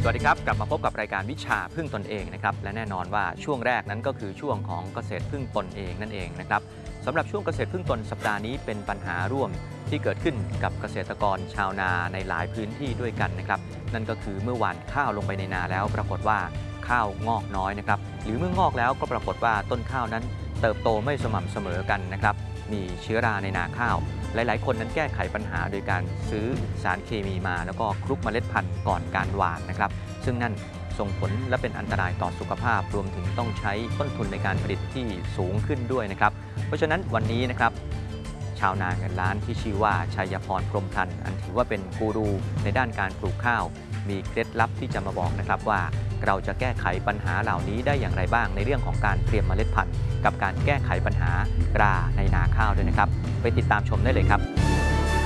สวัสดีครับกลับมาพบกับรายการวิชาพึ่งตนเองนะครับและแน่นอนว่าช่วงแรกนั้นก็คือช่วงของเกษตรพึ่งตนเองนั่นเองนะครับสำหรับช่วงเกษตรพึ่งตนสัปดาห์นี้เป็นปัญหาร่วมที่เกิดขึ้นกับเกษตรกรชาวนาในหลายพื้นที่ด้วยกันนะครับนั่นก็คือเมื่อหว่านข้าวลงไปในนาแล้วปรากฏว่าข้าวงอกน้อยนะครับหรือเมื่องอกแล้วก็ปรากฏว่าต้นข้าวนั้นเติบโตไม่สม่ำเสมอกันนะครับมีเชื้อราในนาข้าวหลายๆคนนั้นแก้ไขปัญหาโดยการซื้อสารเคมีมาแล้วก็คลุกเมล็ดพันธุ์ก่อนการหว่านนะครับซึ่งนั่นส่งผลและเป็นอันตรายต่อสุขภาพรวมถึงต้องใช้ต้นทุนในการผลิตที่สูงขึ้นด้วยนะครับเพราะฉะนั้นวันนี้นะครับชาวนาเงินล้านที่ชื่อว่าชัยพรพรหมทันอันถือว่าเป็นกูรูในด้านการปลูกข้าวมีเคล็ดลับที่จะมาบอกนะครับว่าเราจะแก้ไขปัญหาเหล่านี้ได้อย่างไรบ้างในเรื่องของการเตรียมเมล็ดพันธุ์กับการแก้ไขปัญหาราในนาข้าวด้วยนะครับไปติดตามชมได้เลยครับ